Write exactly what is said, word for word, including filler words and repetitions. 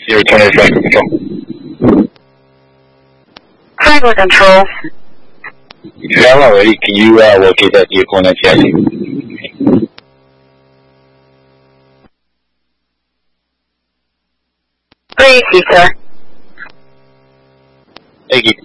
Zero twenty Franco Control. Franco Control. Hello, Eddie. Can you uh, locate that vehicle in N T I C? Three, sir. Thank you.